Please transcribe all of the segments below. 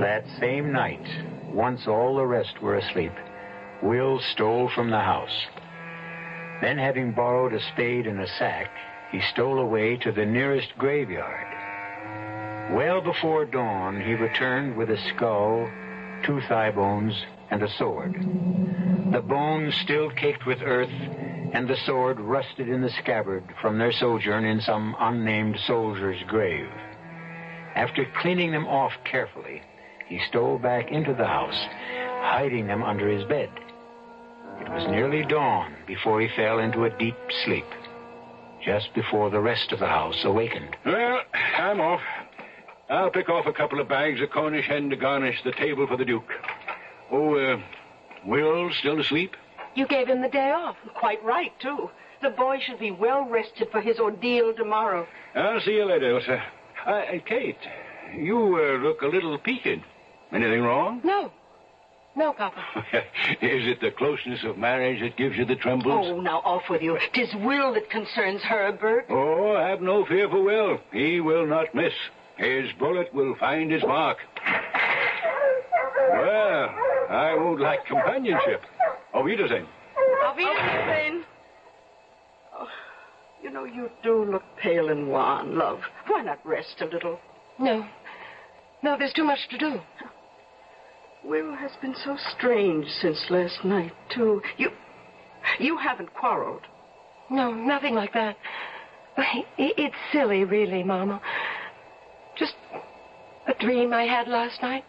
That same night, once all the rest were asleep, Will stole from the house. Then, having borrowed a spade and a sack, he stole away to the nearest graveyard. Well before dawn, he returned with a skull, 2 thigh bones, and a sword. The bones still caked with earth, and the sword rusted in the scabbard from their sojourn in some unnamed soldier's grave. After cleaning them off carefully, he stole back into the house, hiding them under his bed. It was nearly dawn before he fell into a deep sleep, just before the rest of the house awakened. Well, I'm off. I'll pick off a couple of bags of Cornish hen to garnish the table for the Duke. Oh, Will still asleep? You gave him the day off. Quite right, too. The boy should be well rested for his ordeal tomorrow. I'll see you later, Elsa. Kate, you look a little peaked. Anything wrong? No. No, Papa. Is it the closeness of marriage that gives you the trembles? Oh, now off with you. 'Tis Will that concerns her, Bert. Oh, have no fear for Will. He will not miss. His bullet will find its mark. Well, I won't lack companionship. Auf Wiedersehen. Auf Wiedersehen. Oh, you know, you do look pale and wan, love. Why not rest a little? No. No, there's too much to do. Will has been so strange since last night, too. You haven't quarreled. No, nothing like that. It's silly, really, Mama. Just a dream I had last night.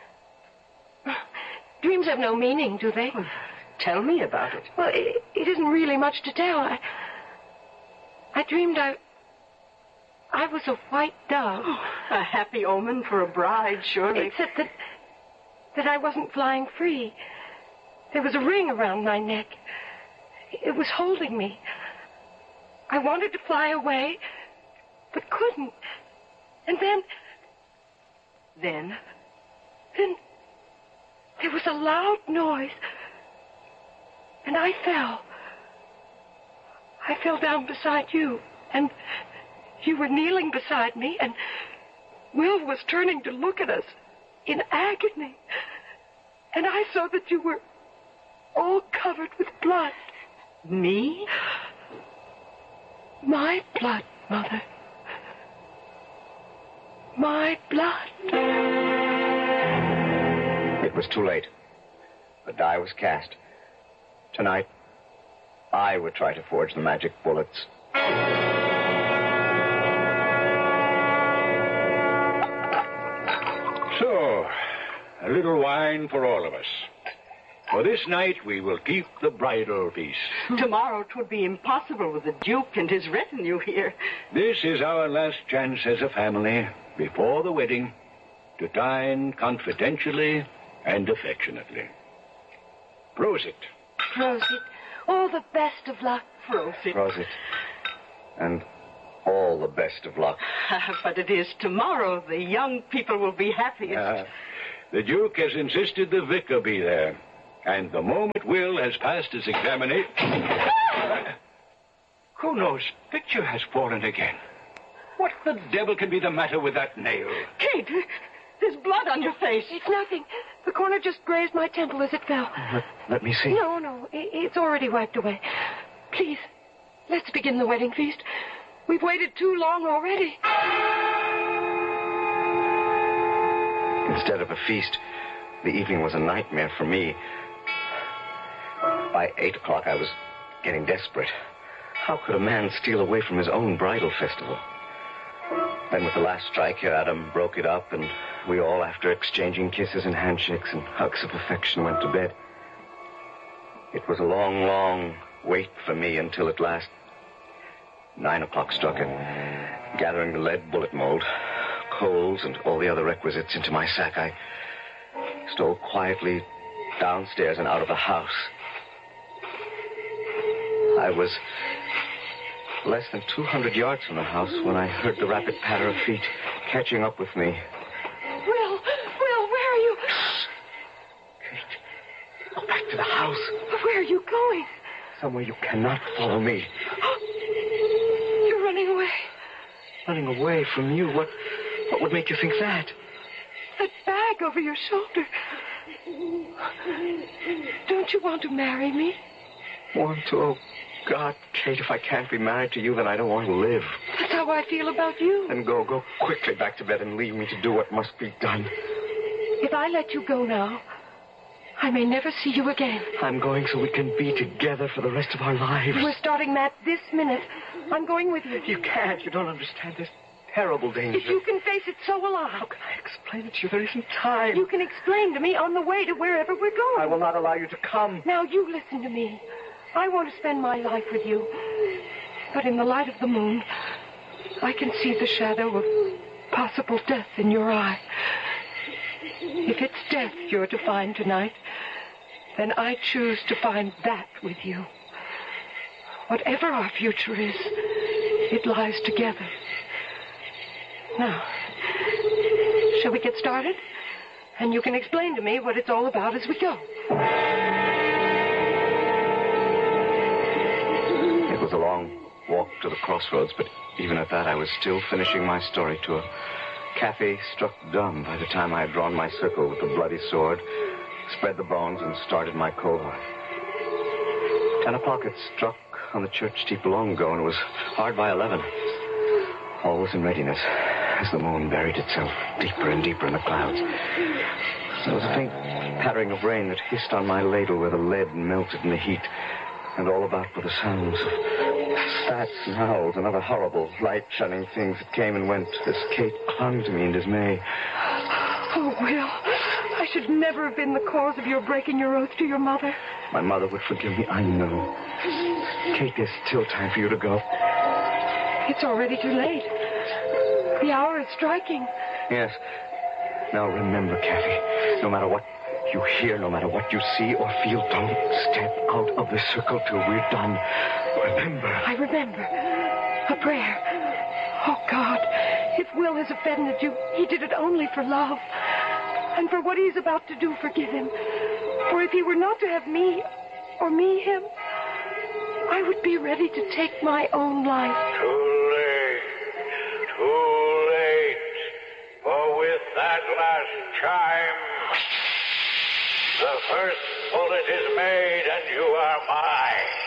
Dreams have no meaning, do they? Well, tell me about it. Well, it isn't really much to tell. I dreamed I was a white dove. Oh, a happy omen for a bride, surely. Except that I wasn't flying free. There was a ring around my neck. It was holding me. I wanted to fly away, but couldn't. And then there was a loud noise, and I fell. I fell down beside you, and you were kneeling beside me, and Will was turning to look at us in agony. And I saw that you were all covered with blood. Me? My blood, Mother. My blood. It was too late. The die was cast. Tonight, I would try to forge the magic bullets. So, a little wine for all of us. For this night, we will keep the bridal feast. Tomorrow it would be impossible with the Duke and his retinue here. This is our last chance as a family, before the wedding, to dine confidentially and affectionately. Prosit. Prosit. All the best of luck. Prosit. Prosit. And all the best of luck. But it is tomorrow. The young people will be happiest. The Duke has insisted the vicar be there. And the moment Will has passed his examination... Who knows? Picture has fallen again. What the devil can be the matter with that nail? Kate, there's blood on your face. It's nothing. The corner just grazed my temple as it fell. Let me see. No. It's already wiped away. Please, let's begin the wedding feast. We've waited too long already. Instead of a feast, the evening was a nightmare for me. By 8 o'clock, I was getting desperate. How could a man steal away from his own bridal festival? Then with the last strike here, Adam broke it up, and we all, after exchanging kisses and handshakes and hugs of affection, went to bed. It was a long, long wait for me until at last 9 o'clock struck, and gathering the lead bullet mold, coals, and all the other requisites into my sack, I stole quietly downstairs and out of the house. I was less than 200 yards from the house when I heard the rapid patter of feet catching up with me. Will, where are you? Kate, go back to the house. Where are you going? Somewhere you cannot follow me. You're running away. Running away from you? What would make you think that? that bag over your shoulder. Don't you want to marry me? Want to? Oh, God, Kate, if I can't be married to you, then I don't want to live. That's how I feel about you. Then go quickly back to bed and leave me to do what must be done. If I let you go now, I may never see you again. I'm going so we can be together for the rest of our lives. We're starting that this minute. I'm going with you. You can't. You don't understand. There's terrible danger. If you can face it, so will I. How can I explain it to you? There isn't time. You can explain to me on the way to wherever we're going. I will not allow you to come. Now, you listen to me. I want to spend my life with you. But in the light of the moon, I can see the shadow of possible death in your eye. If it's death you're to find tonight, then I choose to find that with you. Whatever our future is, it lies together. Now, shall we get started? And you can explain to me what it's all about as we go. It was a long walk to the crossroads, but even at that I was still finishing my story to her. Kathy struck dumb by the time I had drawn my circle with the bloody sword, spread the bones, and started my cold heart. 10 o'clock had struck on the church steeple long ago, and it was hard by 11. All was in readiness as the moon buried itself deeper and deeper in the clouds. There was a faint pattering of rain that hissed on my ladle where the lead melted in the heat, and all about were the sounds of spats and howls and other horrible, light-shunning things that came and went as Kate clung to me in dismay. Oh, Will, I should never have been the cause of your breaking your oath to your mother. My mother would forgive me, I know. Kate, there's still time for you to go. It's already too late. The hour is striking. Yes. Now remember, Kathy, no matter what you hear, no matter what you see or feel, don't step out of the circle till we're done. Remember. I remember. A prayer. Oh, God, if Will has offended you, he did it only for love. And for what he's about to do, forgive him. For if he were not to have me, or me him, I would be ready to take my own life. Too late. For with that last chime, the first bullet is made and you are mine.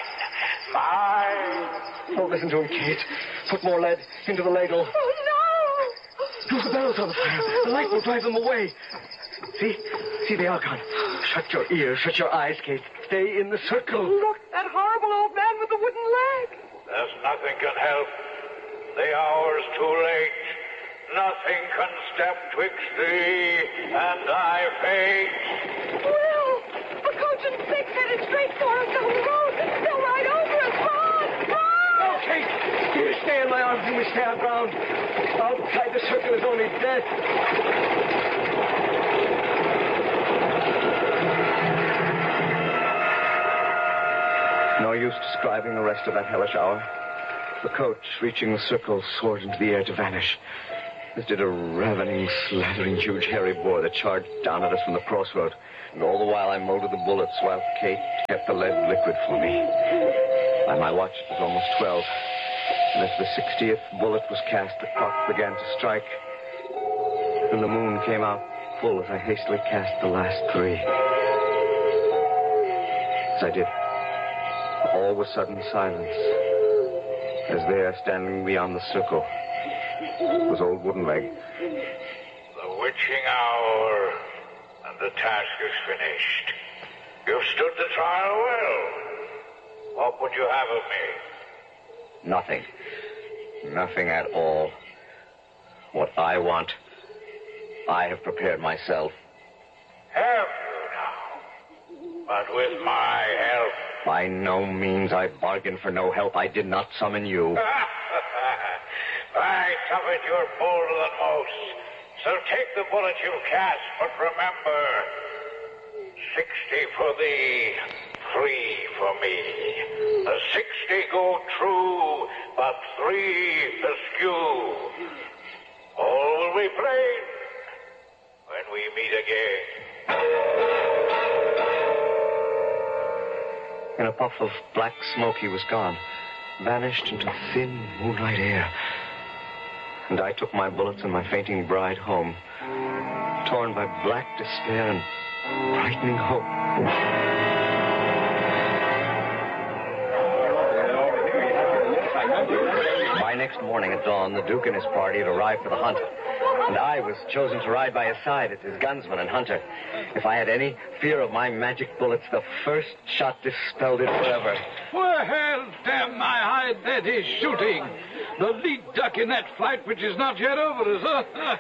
Mine. Oh, listen to him, Kate. Put more lead into the ladle. Oh, no! The bell's on the fire. The light will drive them away. See, they are gone. Shut your ears, shut your eyes, Kate. Stay in the circle. Look, that horrible old man with the wooden leg. There's nothing can help. The hour's too late. Nothing can step twixt thee and thy fate. Will, a coach and six headed straight for us down the road. They'll ride over us. Run! Oh, Kate, you stay in my arms and we stay our ground. Outside the circle is only death. No use describing the rest of that hellish hour. The coach, reaching the circle, soared into the air to vanish, as did a ravening, slathering, huge, hairy boar that charged down at us from the crossroad. And all the while I molded the bullets while Kate kept the lead liquid for me. By my watch, it was almost 12. And as the 60th bullet was cast, the clock began to strike. And the moon came out full as I hastily cast the last 3. As I did, all was sudden silence, as there, standing beyond the circle, was old Woodenleg. The witching hour, and the task is finished. You've stood the trial well. What would you have of me? Nothing. Nothing at all. What I want, I have prepared myself. Have you now? But with my help. By no means. I bargained for no help. I did not summon you. I covet you're bolder than most. So take the bullet you cast, but remember, 60 for thee, 3 for me. The 60 go true, but 3 askew. All will be plain when we meet again. In a puff of black smoke, he was gone, vanished into thin moonlight air. And I took my bullets and my fainting bride home torn by black despair and brightening hope. By next morning at dawn, the Duke and his party had arrived for the hunt, and I was chosen to ride by his side as his gunsman and hunter. If I had any fear of my magic bullets, the first shot dispelled it forever. Well, damn my hide, that is shooting. The lead duck in that flight which is not yet over us, huh?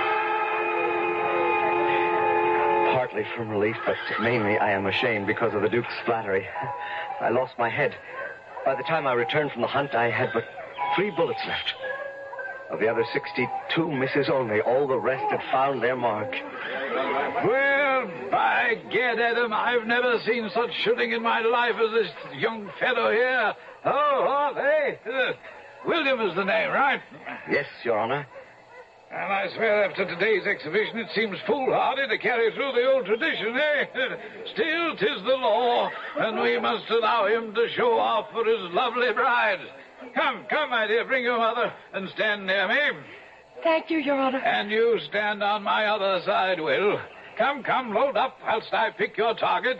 Partly from relief, but mainly I am ashamed because of the Duke's flattery. I lost my head. By the time I returned from the hunt, I had but 3 bullets left. Of the other 62 misses only. All the rest had found their mark. Well, by gad, Adam, I've never seen such shooting in my life as this young fellow here. Oh, hey. William is the name, right? Yes, Your Honor. And I swear after today's exhibition it seems foolhardy to carry through the old tradition, eh? Still, 'tis the law, and we must allow him to show off for his lovely bride. Come, my dear, bring your mother and stand near me. Thank you, Your Honor. And you stand on my other side, Will. Come, load up whilst I pick your target.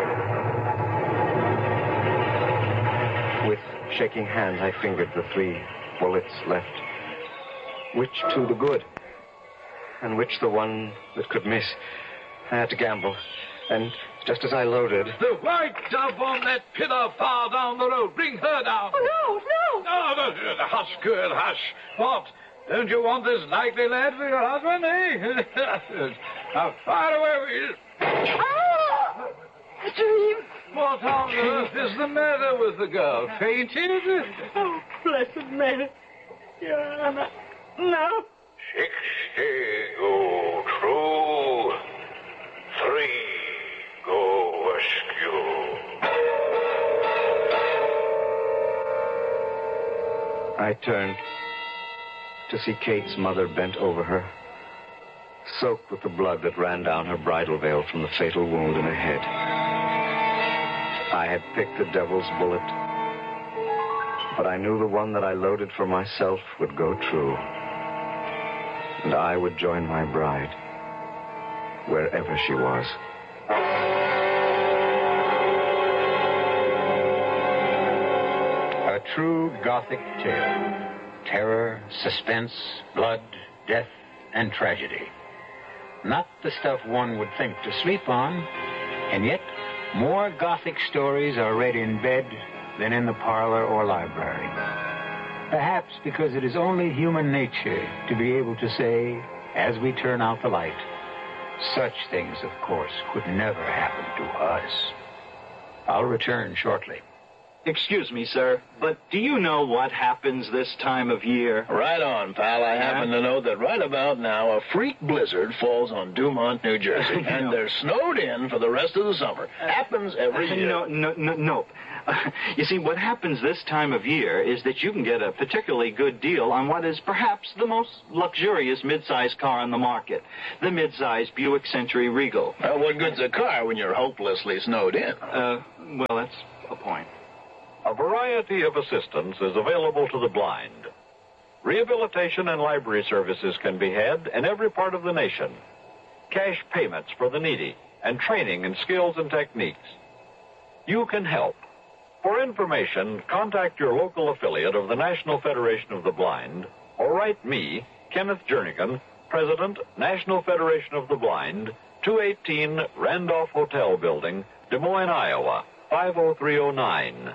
With shaking hands, I fingered the 3 bullets left. Which to the good, and which the one that could miss. I had to gamble, and just as I loaded... The white dove on that pillar far down the road. Bring her down. Oh, no. No, hush, girl, hush. What? Don't you want this likely lad for your husband, eh? Now, fire away with you. Oh, a dream. What on earth is the matter with the girl? Fainted? Oh, blessed Mary. Your Honor. No. 60 go true. 3 go askew. I turned to see Kate's mother bent over her, soaked with the blood that ran down her bridal veil from the fatal wound in her head. I had picked the devil's bullet, but I knew the one that I loaded for myself would go true, and I would join my bride wherever she was. A true Gothic tale. Terror, suspense, blood, death, and tragedy. Not the stuff one would think to sleep on, and yet more Gothic stories are read in bed than in the parlor or library. Perhaps because it is only human nature to be able to say, as we turn out the light, such things, of course, could never happen to us. I'll return shortly. Excuse me, sir, but do you know what happens this time of year? Right on, pal. I happen to know that right about now a freak blizzard falls on Dumont, New Jersey, and they're snowed in for the rest of the summer. Happens every year. No. You see, what happens this time of year is that you can get a particularly good deal on what is perhaps the most luxurious mid-size car on the market, the mid-size Buick Century Regal. Well, what good's a car when you're hopelessly snowed in? Well, that's a point. A variety of assistance is available to the blind. Rehabilitation and library services can be had in every part of the nation. Cash payments for the needy and training in skills and techniques. You can help. For information, contact your local affiliate of the National Federation of the Blind, or write me, Kenneth Jernigan, President, National Federation of the Blind, 218 Randolph Hotel Building, Des Moines, Iowa, 50309.